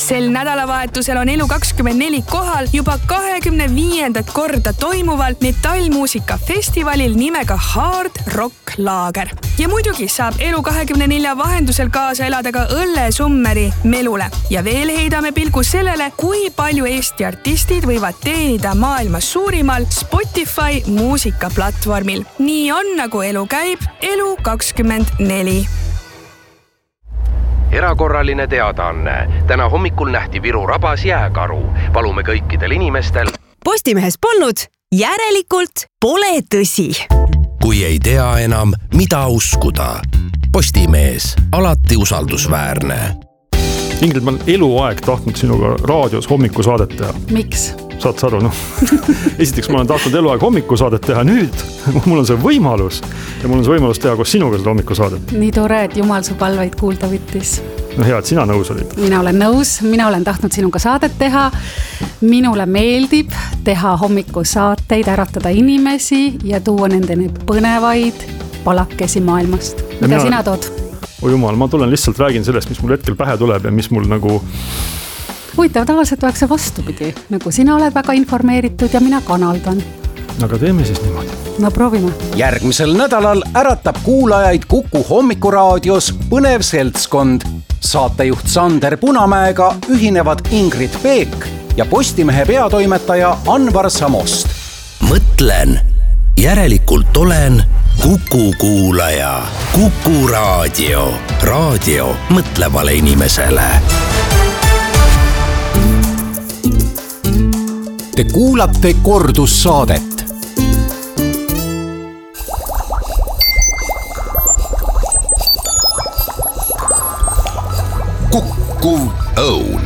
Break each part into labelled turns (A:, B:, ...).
A: Sel nädalavahetusel on Elu24 kohal juba 25. korda toimuval metallmuusikafestivalil nimega Hard Rock Laager. Ja muidugi saab Elu24 vahendusel kaasa elada ka õllesummeri Melule. Ja veel heidame pilgu sellele, kui palju Eesti artistid võivad teenida maailma suurimal Spotify muusikaplatvormil. Nii on, nagu elu käib, Elu24.
B: Erakorraline teadaanne. Täna hommikul nähti Viru rabas jääkaru. Palume kõikidel inimestel.
C: Postimehes polnud, järelikult pole tõsi.
D: Kui ei tea enam, mida uskuda. Postimees, alati usaldusväärne.
E: Ingrid, ma olen eluaeg tahtnud sinuga raadios hommikusaadet teha.
F: Miks?
E: Saad sa aru, noh? Esiteks ma olen tahtnud eluaeg hommikusaadet teha nüüd. Mul on see võimalus ja mul on see võimalus teha koos sinuga seda hommikusaadet.
F: Nii tore, et Jumal su palveid kuulda võttis.
E: No hea, et sina nõus olid.
F: Mina olen nõus, mina olen tahtnud sinuga saadet teha. Minule meeldib teha hommikusaateid, äratada inimesi ja tuua nendeni põnevaid palakesi maailmast. Mida sina tood?
E: Oi jumal, ma tulen lihtsalt räägin sellest, mis mul hetkel pähe tuleb ja mis mul nagu...
F: Huvitav, tavaliselt oleks see vastupidi. Nagu sina oled väga informeeritud ja mina kanaldan.
E: Aga teeme siis niimoodi.
F: No proovime.
G: Järgmisel nädalal äratab kuulajaid Kuku hommikuraadios põnev seltskond. Saatejuht Sander Punamäega ühinevad Ingrid Peek ja Postimehe peatoimetaja Anvar Samost.
D: Mõtlen, järelikult olen Kuku kuulaja. Kuku raadio. Raadio mõtlevale inimesele.
G: Te kuulate kordussaadet.
D: Kuku Õun.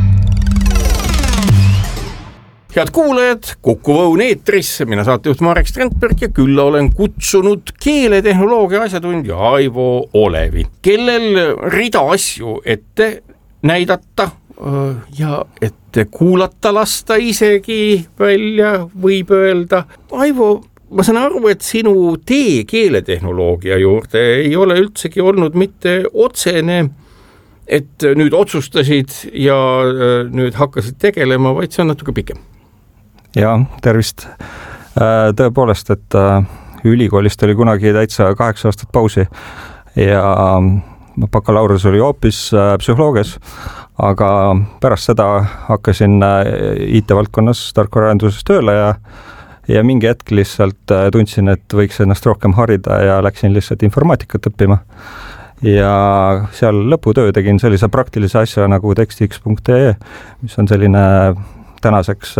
H: Head kuulajad, Kuku Õun eetris, mina saatejuht Marek Strandberg ja külla olen kutsunud keeletehnoloogia asjatundja Aivo Olevi, kellel rida asju ette näidata ja ette kuulata lasta isegi välja võib öelda. Aivo, ma saan aru, et sinu tee keeletehnoloogia juurde ei ole üldsegi olnud mitte otsene, et nüüd otsustasid ja nüüd hakkasid tegelema, vaid see on natuke pikem.
I: Ja, tervist. Tõepoolest, et ülikoolist oli kunagi täitsa 8 aastat pausi ja bakalaureus oli hoopis psühholoogias, aga pärast seda hakkasin IT-valdkonnas tarkvaraarenduses tööle ja mingi hetk lihtsalt tundsin, et võiks ennast rohkem harida ja läksin lihtsalt informaatikat õppima. Ja seal lõputöö tegin sellise praktilise asja nagu tekstix.ee, mis on selline tänaseks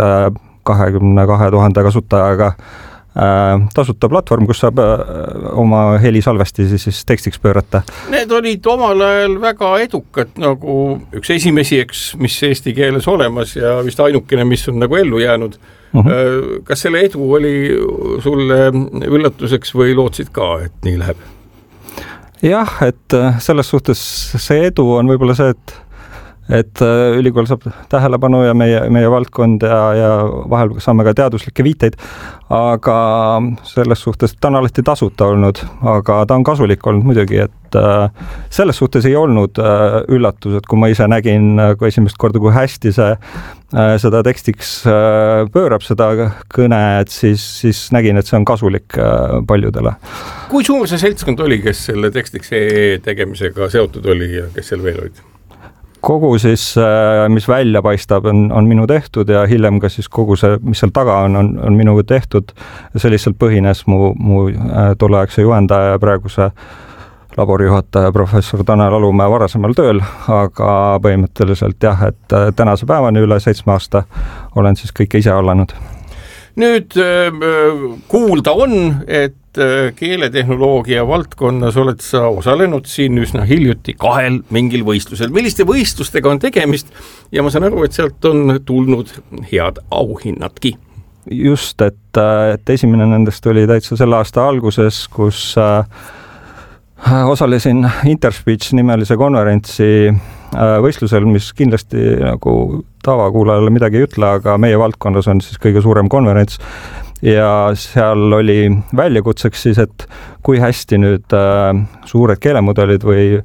I: 22 000 kasutajaga tasuta platvorm, kus saab oma helisalvesti siis tekstiks pöörata.
H: Need olid omal ajal väga edukad, nagu üks esimesi, mis eesti keeles olemas ja vist ainukene, mis on nagu ellu jäänud. Kas selle edu oli sulle üllatuseks või lootsid ka, et nii läheb?
I: Jah, et selles suhtes see edu on võib-olla see, et ülikool saab tähelepanu ja meie valdkond ja vahel saame ka teaduslikke viiteid, aga selles suhtes ta on alati tasuta olnud, aga ta on kasulik olnud muidugi, et selles suhtes ei olnud üllatus, et kui ma ise nägin kui esimest korda, kui hästi seda tekstiks pöörab seda kõne, et siis nägin, et see on kasulik paljudele.
H: Kui suur see seltskond oli, kes selle tekstiks tegemisega seotud oli ja kes seal veel olid?
I: Kogu siis, mis välja paistab, on minu tehtud ja hiljem ka siis kogu see, mis seal taga on minu tehtud. See lihtsalt põhines mu tolleaegse juhendaja ja praeguse laborijuhataja professor Tanel Alumäe varasemal tööl, aga põhimõtteliselt jah, et tänase päevani üle 7 aasta olen siis kõike ise allanud.
H: Nüüd kuulda on, et keeletehnoloogia valdkonnas oled sa osalenud siin üsna hiljuti 2 mingil võistlusel. Milliste võistlustega on tegemist ja ma saan aru, et sealt on tulnud head auhinnadki.
I: Just, et esimene nendest oli täitsa selle aasta alguses, kus osalesin Interspeech nimelise konverentsi võistlusel, mis kindlasti nagu tavakuulajale midagi ei ütle, aga meie valdkonnas on siis kõige suurem konverents ja seal oli väljakutseks siis, et kui hästi nüüd suured keelemudelid või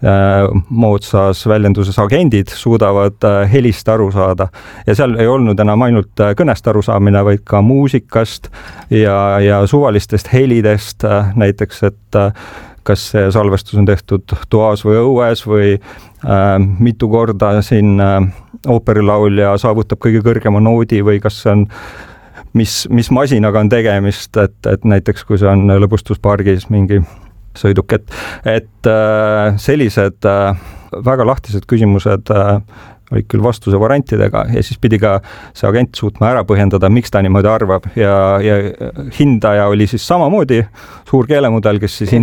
I: moodsas väljenduses agendid suudavad helist aru saada. Ja seal ei olnud enam ainult kõnest arusaamine, vaid ka muusikast ja suvalistest helidest, näiteks, et kas see salvestus on tehtud toas või õues või mitu korda siin ooperilaulja saavutab kõige kõrgema noodi või kas see on mis masinaga on tegemist, et näiteks kui see on lõbustuspargis mingi sõiduk, et sellised väga lahtised küsimused olid küll vastuse variantidega ja siis pidi ka see agent suutma ära põhjendada, miks ta niimoodi arvab ja hindaja oli siis samamoodi suur keelemudel, kes siis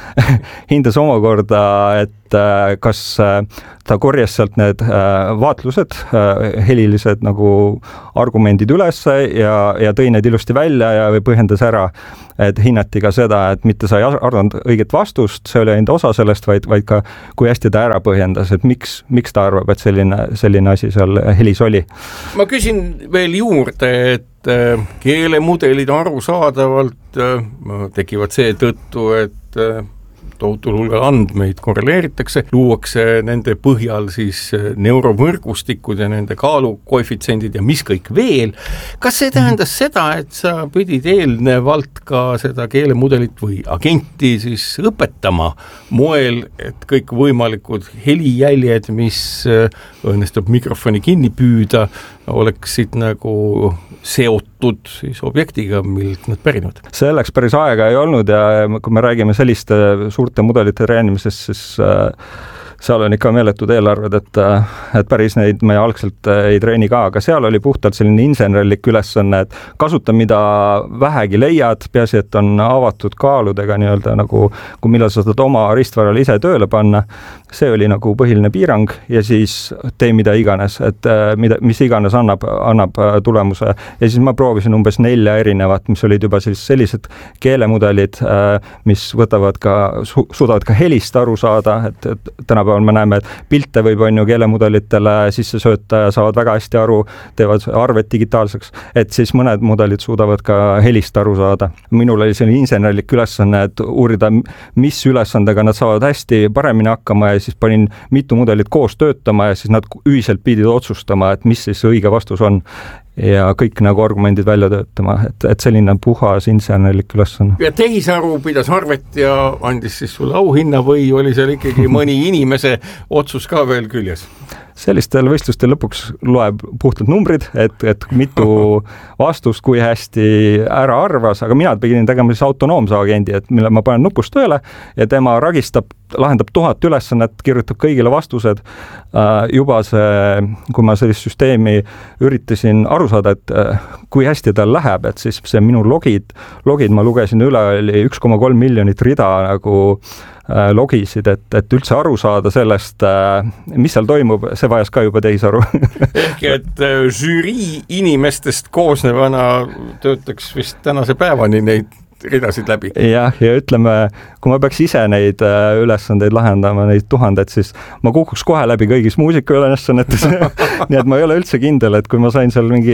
I: hindas omakorda, et kas ta korjas sealt need vaatlused, helilised nagu argumendid üles ja tõi need ilusti välja ja põhjendas ära, et hinnati ka seda, et mitte sa ei arvanud õiget vastust, see oli ainult osa sellest, vaid ka kui hästi ta ära põhjendas, et miks ta arvab, et selline asi seal helis oli.
H: Ma küsin veel juurde, et keelemudelid arusaadavalt tekivad seetõttu, et tohutul hulgal andmeid korreleeritakse, luuakse nende põhjal siis neurovõrgustikud ja nende kaalukoefitsendid ja mis kõik veel. Kas see tähendas seda, et sa pidid eelnevalt ka seda keelemudelit või agenti siis õpetama moel, et kõik võimalikud helijäljed, mis õnnestub mikrofoni kinni püüda, oleksid nagu seotud siis objektiga, millilt nad pärinud?
I: Selleks päris aega ei olnud ja kui me räägime selliste suurte mudelite treenimisest, siis seal on ikka meeletud eelarved, et päris neid me algselt ei treeni ka, aga seal oli puhtalt selline insenerlik ülesanne, et kasuta mida vähegi leiad, peaasi, et on avatud kaaludega nii-öelda nagu, kui millal sa saad oma ristvarale ise tööle panna, see oli nagu põhiline piirang ja siis tee mida iganes, et mis iganes annab tulemuse ja siis ma proovisin umbes 4 erinevat, mis olid juba sellised keelemudelid, mis võtavad ka, suudavad ka helist aru saada, et tänapäeval me näeme, et pilte võib on ju keelemudelitele sisse sööta ja saavad väga hästi aru, teevad arved digitaalseks, et siis mõned mudelid suudavad ka helist aru saada. Minul oli selline insenerlik ülesanne, et uurida, mis ülesandega nad saavad hästi paremini hakkama ja siis panin mitu mudelit koos töötama ja siis nad ühiselt pidid otsustama, et mis siis õige vastus on ja kõik nagu argumendid välja töötama, et selline puhas insenerlik ülesanne.
H: Ja tehisaru pidas arvet ja andis siis sulle auhinna või oli seal ikkagi mõni inimese otsus ka veel küljes?
I: Sellistel võistlustel lõpuks loeb puhtalt numbrid, et mitu vastust, kui hästi ära arvas, aga mina pidin tegema siis autonoomse agendi, et mille ma panen nupust tööle ja tema lahendab 1000 ülesannet, kirjutab kõigile vastused. Juba see, kui ma sellist süsteemi üritasin aru saada, et kui hästi tal läheb, et siis see minu logid ma lugesin üle, oli 1,3 miljonit rida nagu logisid, et üldse aru saada sellest, mis seal toimub, see vajas ka juba tehisaru.
H: Ehk et žürii inimestest koosnevana töötaks vist tänase päevani neid ridasid läbi.
I: Ja ütleme, kui ma peaks ise neid ülesandeid lahendama, neid 1000, siis ma kukuks kohe läbi kõigis muusikaülesannetes. Nii et ma ei ole üldse kindel, et kui ma sain seal mingi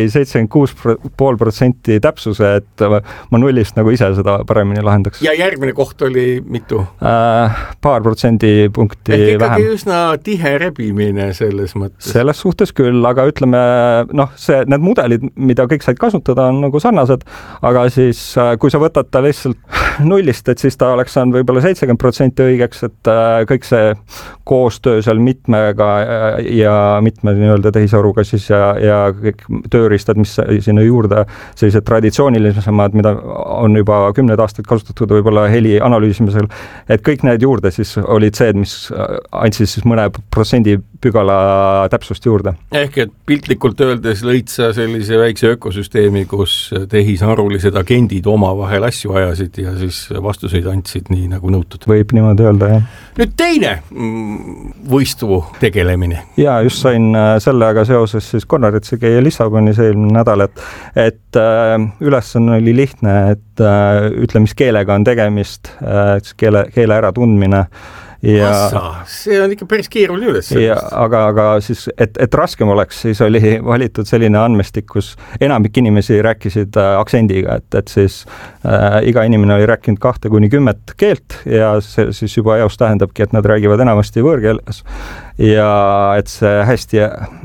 I: 76,5% täpsuse, et ma nullist nagu ise seda paremini lahendaks.
H: Ja järgmine koht oli mitu?
I: Paar protsendipunkti vähem.
H: Ehk ikkagi üsna tihe rebimine selles mõttes.
I: Selles suhtes küll, aga ütleme, need mudelid, mida kõik said kasutada, on nagu sarnased, aga siis kui sa võtad ta lihtsalt nullist, et siis ta oleks saanud võib-olla 70% õigeks, et kõik see koostöö seal mitmega ja mitme nii-öelda tehisaruga siis ja kõik tööriistad, mis sinna juurde, sellised traditsioonilisemad, mida on juba 10 aastat kasutatud võib-olla heli analüüsimisel, et kõik need juurde siis olid see, mis andsid siis mõne protsendipügala täpsust juurde.
H: Ehk et piltlikult öeldes lõid sa sellise väikse ökosüsteemi, kus tehisarulised agendid omavahel asju ajasid ja siis vastuseid andsid nii nagu nõutud.
I: Võib niimoodi öelda, jah.
H: Nüüd teine võistu tegelemine.
I: Ja just sain sellega seoses siis Konradsegi ja Lissabonis eelmine nädal, et ülesanne oli lihtne, et ütle, mis keelega on tegemist, keele äratundmine
H: see on ikka päris keeruline üles.
I: Aga siis, et raskem oleks, siis oli valitud selline andmestik, kus enamik inimesi rääkisid aktsendiga, et siis iga inimene oli rääkinud 2-10 keelt ja see siis juba eos tähendabki, et nad räägivad enamasti võõrkeeles ja et see hästi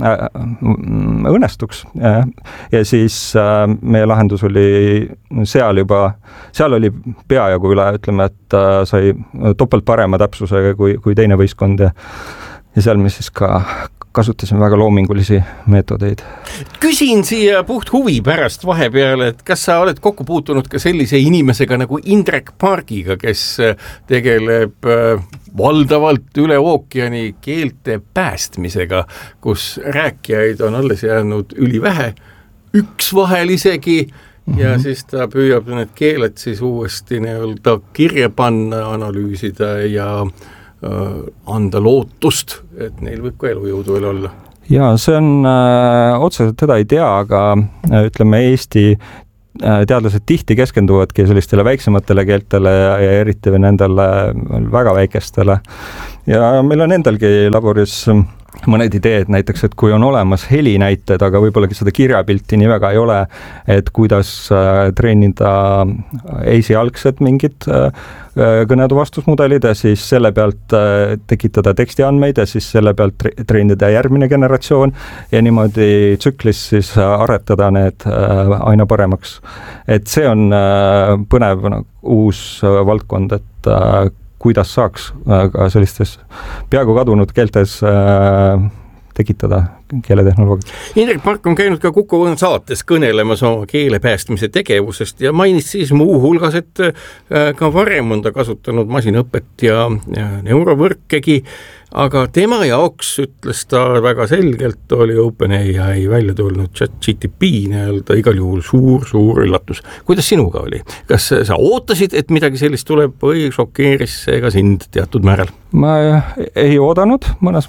I: õnnestuks. Ja siis meie lahendus oli seal oli peajagu üle, ütleme, et sai topelt parema täpsusega kui teine võistkond ja seal me siis ka kasutasime väga loomingulisi meetodeid.
H: Küsin siia puht huvi pärast vahepeale, et kas sa oled kokku puutunud ka sellise inimesega nagu Indrek Pargiga, kes tegeleb valdavalt üle ookeani keelte päästmisega, kus rääkijaid on alles jäänud ülivähe, üks vahel isegi, ja siis ta püüab need keeled siis uuesti nii-öelda kirja panna, analüüsida ja anda lootust, et neil võib ka elujõudu veel olla.
I: Ja see on, otseselt teda ei tea, aga ütleme Eesti teadlased tihti keskenduvadki sellistele väiksematele keeltele ja eriti nendele väga väikestele. Ja meil on endalgi laboris mõned ideed, näiteks, et kui on olemas helinäited, aga võib-olla seda kirjapilti nii väga ei ole, et kuidas treenida esialgsed mingid kõnetuvastusmudelid ja siis selle pealt tekitada tekstiandmeid ja siis selle pealt treenida järgmine generatsioon ja niimoodi tsüklis siis aretada need aina paremaks. Et see on põnev uus valdkond, et kuidas saaks ka sellistes peaaegu kadunud keeltes tekitada keeletehnoloogiat.
H: Indrek Park on käinud ka Kuku Õun saates kõnelemas oma keelepäästmise tegevusest ja mainis siis muu hulgas, et ka varem on ta kasutanud masinaõpet ja neurovõrkegi, aga tema jaoks, ütles ta väga selgelt, oli OpenAI välja tulnud ChatGPT nii-öelda igal juhul suur üllatus. Kuidas sinuga oli? Kas sa ootasid, et midagi sellist tuleb või šokeeris see ka sind teatud määral?
I: Ma ei oodanud mõnes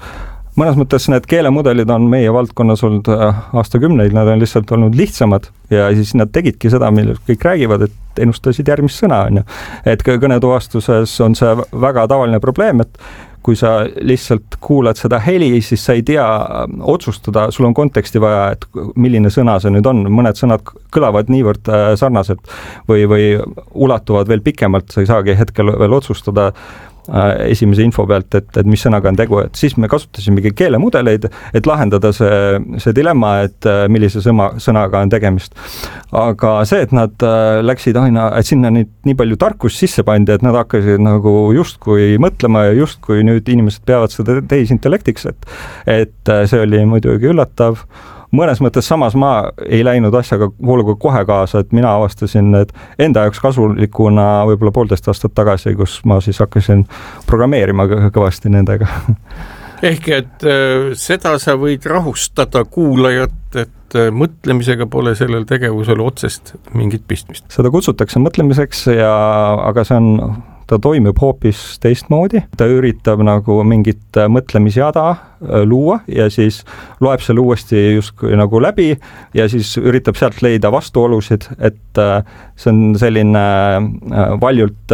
I: mõttes need keelemudelid on meie valdkonnas olnud aastakümneid, nad on lihtsalt olnud lihtsamad ja siis nad tegidki seda, millest kõik räägivad, et ennustasid järgmist sõna. Et kõnetuvastuses on see väga tavaline probleem, et kui sa lihtsalt kuulad seda heli, siis sa ei tea otsustada, sul on konteksti vaja, et milline sõna see nüüd on. Mõned sõnad kõlavad niivõrd sarnaselt või ulatuvad veel pikemalt, sa ei saagi hetkel veel otsustada esimese info pealt, et mis sõnaga on tegu, et siis me kasutasimegi keelemudeleid, et lahendada see dilemma, et millise sõnaga on tegemist. Aga see, et nad läksid aina, et sinna nii palju tarkust sisse pandi, et nad hakkasid nagu justkui mõtlema ja justkui nüüd inimesed peavad seda tehisintellektiks, et see oli muidugi üllatav. Mõnes mõttes samas ma ei läinud asjaga vooluga kohe kaasa, et mina avastasin need enda jaoks kasulikuna võib-olla 1,5 aastat tagasi, kus ma siis hakkasin programmeerima kõvasti nendega.
H: Ehk et seda sa võid rahustada kuulajat, et mõtlemisega pole sellel tegevusel otsest mingit pistmist.
I: Seda kutsutakse mõtlemiseks, aga see on ta toimib hoopis teistmoodi. Ta üritab nagu mingit mõtlemisjada luua ja siis loeb selle uuesti justkui nagu läbi ja siis üritab sealt leida vastuolusid, et see on selline valjult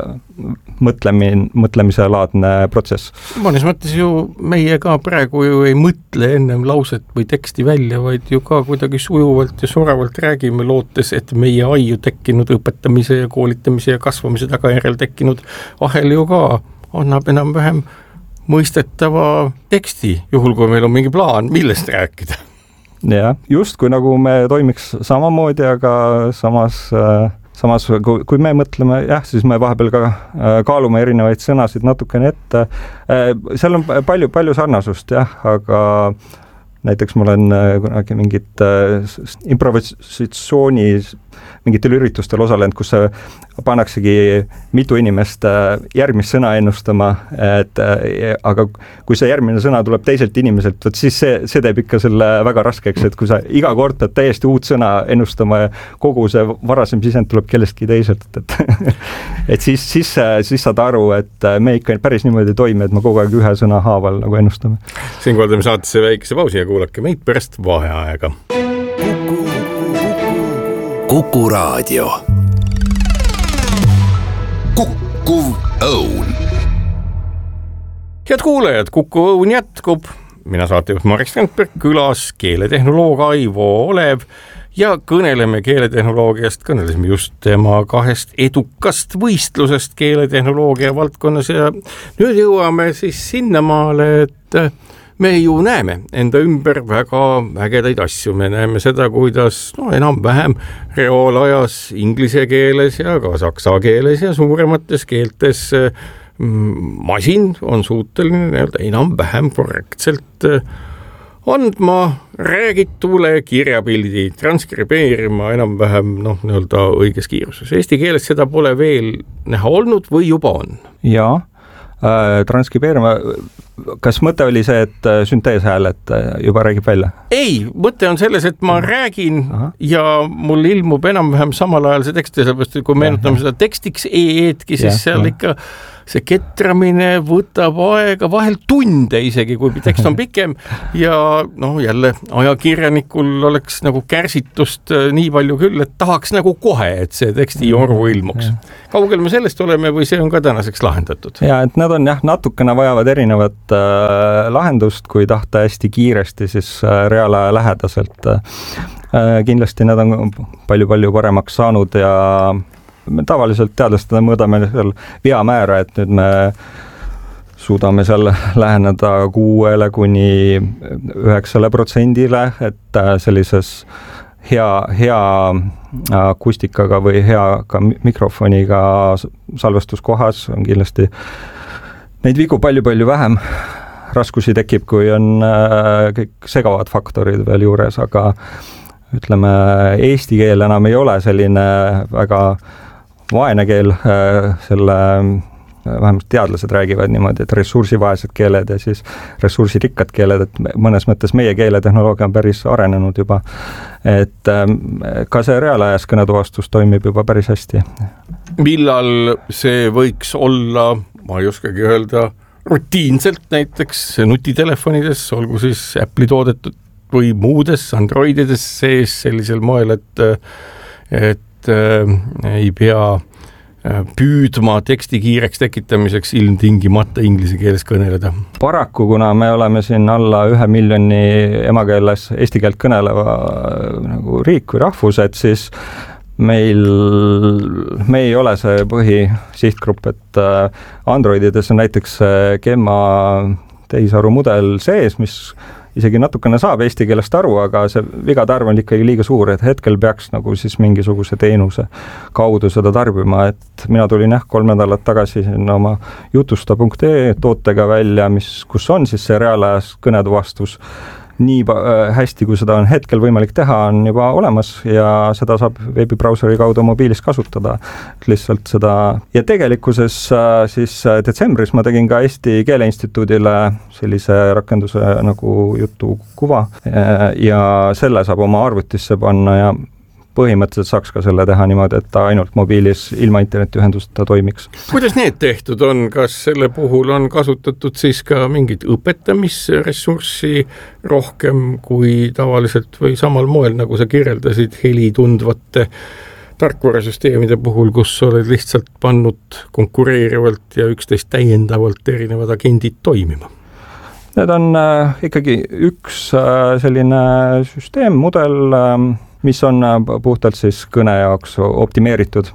I: mõtlemise laadne protsess.
H: Mõnes mõttes ju meie ka praegu ju ei mõtle ennem lauset või teksti välja, vaid ju ka kuidagi sujuvalt ja soravalt räägime, lootes, et meie aiu tekkinud õpetamise ja koolitamise ja kasvamise tagajärjel tekkinud ahel ju ka annab enam-vähem mõistetava teksti, juhul kui meil on mingi plaan, millest rääkida.
I: Ja, just kui nagu me toimiks samamoodi, aga samas kui me mõtleme, siis me vahepeal ka kaalume erinevaid sõnasid natukene ette. Seal on palju sarnasust, aga näiteks ma olen kunagi mingit improvisatsiooni mingitel üritustel osalenud, kus pannaksegi mitu inimest järgmist sõna ennustama, aga kui see järgmine sõna tuleb teiselt inimeselt, siis see teeb ikka selle väga raskeks, et kui sa iga kord pead täiesti uut sõna ennustama ja kogu see varasem sisend tuleb kellestki teiselt, et siis saad aru, et me ikka päris niimoodi toime, et me kogu aeg ühe sõna haaval nagu ennustame.
H: Siinkohal teeme saatesse väikese pausi ja kuulake meid pärast vaheaega.
D: Kuku Raadio. Kuku Õun.
H: Head kuulajad, Kuku Õun jätkub. Mina saatejuht Marek Strandberg, külas keeletehnoloog Aivo Olev ja kõneleme keeletehnoloogiast. Kõnelesime just tema 2 edukast võistlusest keeletehnoloogia valdkonnas ja nüüd jõuame siis sinnamaale, et me ju näeme enda ümber väga ägedaid asju. Me näeme seda, kuidas enam-vähem reaalajas inglise keeles ja ka saksa keeles ja suuremates keeltes masin on suuteline enam-vähem korrektselt andma räägitule kirjapildi, transkribeerima enam-vähem õiges kiiruses. Eesti keeles seda pole veel näha olnud või juba on?
I: Jaa, transkribeerima. Kas mõte oli see, et sünteeshääl, et juba räägib välja?
H: Ei, mõte on selles, et ma räägin ja mul ilmub enam-vähem samal ajal see tekst, sellepärast kui meenutame seda tekstiks e-eetki, siis seal ikka see ketramine võtab aega vahel tunde isegi, kui tekst on pikem ja jälle ajakirjanikul oleks nagu kärsitust nii palju küll, et tahaks nagu kohe, et see teksti joru ilmuks. Kaugel me sellest oleme või see on ka tänaseks lahendatud?
I: Ja, et nad on natukene vajavad erinevat lahendust, kui tahta hästi kiiresti siis reaalaja lähedaselt. Kindlasti nad on palju-palju paremaks saanud ja me tavaliselt teadlastena mõõdame seal veamäära, et nüüd me suudame seal läheneda 6–9%, et sellises hea akustikaga või hea ka mikrofoniga salvestuskohas on kindlasti neid vigu palju-palju vähem. Raskusi tekib, kui on kõik segavad faktorid veel juures, aga ütleme, eesti keel enam ei ole selline väga vaene keel, selle vähemalt teadlased räägivad niimoodi, et ressursivaesed keeled ja siis ressursirikkad keeled, et mõnes mõttes meie keeletehnoloogia on päris arenenud juba, et ka see reaalajas kõnetuvastus toimib juba päris hästi.
H: Millal see võiks olla, ma ei oskagi öelda, rutiinselt näiteks nutitelefonides, olgu siis Apple'i toodetud või muudes Androidides sees sellisel moel, et ei pea püüdma teksti kiireks tekitamiseks ilmtingimata inglise keeles kõneleda?
I: Paraku, kuna me oleme siin alla 1 miljoni emakeeles eesti keelt kõneleva nagu riik või rahvus, et siis me ei ole see põhisihtgrupp, et Androidides on näiteks Gemma tehisaru mudel sees, mis isegi natukene saab eesti keelest aru, aga see vigade arv on ikkagi liiga suur, et hetkel peaks nagu siis mingisuguse teenuse kaudu seda tarbima, et mina tulin 3 nädalat tagasi oma jutusta.ee tootega välja, kus on siis see reaalajas kõnetuvastus nii hästi, kui seda on hetkel võimalik teha, on juba olemas ja seda saab veebibrauseri kaudu mobiilis kasutada. Lihtsalt seda ja tegelikkuses siis detsembris ma tegin ka Eesti Keeleinstituudile sellise rakenduse nagu jutukuva ja selle saab oma arvutisse panna ja põhimõtteliselt saaks ka selle teha niimoodi, et ta ainult mobiilis ilma internetiühenduseta toimiks.
H: Kuidas need tehtud on? Kas selle puhul on kasutatud siis ka mingit õpetamisressurssi rohkem kui tavaliselt või samal moel, nagu sa kirjeldasid heli tundvate tarkvarasüsteemide puhul, kus oled lihtsalt pannud konkureerivalt ja üksteist täiendavalt erinevad agendid toimima?
I: Need on ikkagi üks selline süsteem, mudel, mis on puhtalt siis kõne jaoks optimeeritud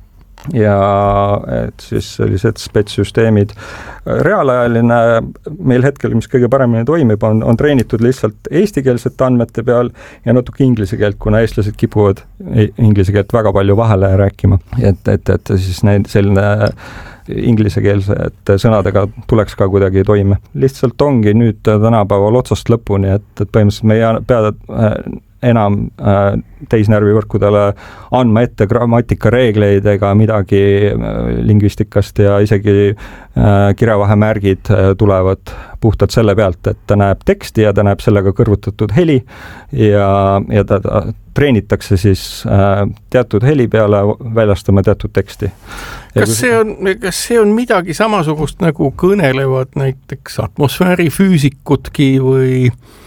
I: ja et siis sellised spetssüsteemid. Reaalajaline meil hetkel, mis kõige paremini toimib, on treenitud lihtsalt eestikeelsete andmete peal ja natuke inglise keelt, kuna eestlased kipuvad inglise keelt väga palju vahele rääkima. Et siis selline inglisekeelsete sõnadega tuleks ka kuidagi toime. Lihtsalt ongi nüüd tänapäeval otsast lõpuni, et põhimõtteliselt me ei pea enam teisnärvivõrkudele andma ette grammatikareegleid ega midagi lingvistikast ja isegi kirjavahemärgid tulevad puhtalt selle pealt, et ta näeb teksti ja ta näeb sellega kõrvutatud heli ja ta treenitakse siis teatud heli peale väljastama teatud teksti.
H: Kas see on midagi samasugust nagu kõnelevad näiteks atmosfäärifüüsikudki või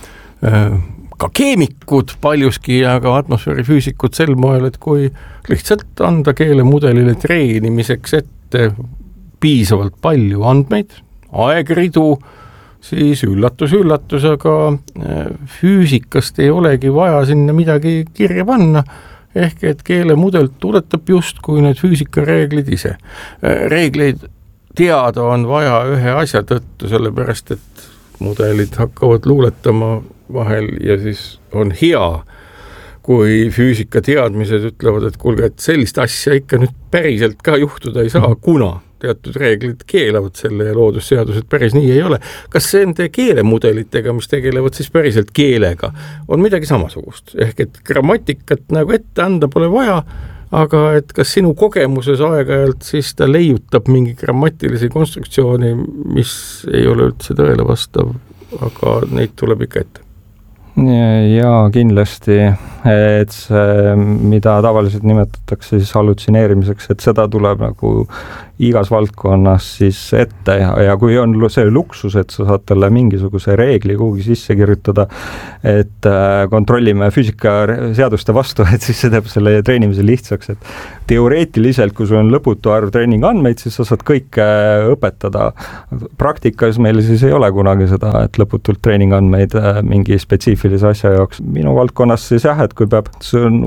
H: ka keemikud paljuski ja ka atmosfäärifüüsikud sel moel, et kui lihtsalt anda keelemudelile treenimiseks ette piisavalt palju andmeid, aegridu, siis üllatus, aga füüsikast ei olegi vaja sinna midagi kirja panna, ehk et keelemudel tuletab justkui need füüsikareeglid ise. Reegleid teada on vaja ühe asja tõttu, sellepärast et mudelid hakkavad luuletama vahel ja siis on hea, kui füüsika teadmised ütlevad, et kuulge, et sellist asja ikka nüüd päriselt ka juhtuda ei saa, kuna teatud reeglid keelavad selle ja loodusseadused päris nii ei ole. Kas nende keelemudelitega, mis tegelevad siis päriselt keelega, on midagi samasugust? Ehk et grammatikat nagu ette anda pole vaja, aga et kas sinu kogemuses aeg-ajalt siis ta leiutab mingi grammatilisi konstruktsiooni, mis ei ole üldse tõele vastav, aga neid tuleb ikka ette?
I: Ja kindlasti, et see, mida tavaliselt nimetatakse siis hallutsineerimiseks, et seda tuleb nagu igas valdkonnas siis ette ja kui on see luksus, et sa saad talle mingisuguse reegli kuhugi sisse kirjutada, et kontrollime füüsikaseaduste vastu, et siis see teeb selle treenimise lihtsaks, et teoreetiliselt, kui sul on lõputu arv treeningandmeid, siis sa saad kõike õpetada. Praktikas meil siis ei ole kunagi seda, et lõputult treeningandmeid mingi spetsiifilise asja jaoks. Minu valdkonnas siis jah, et kui peab, see on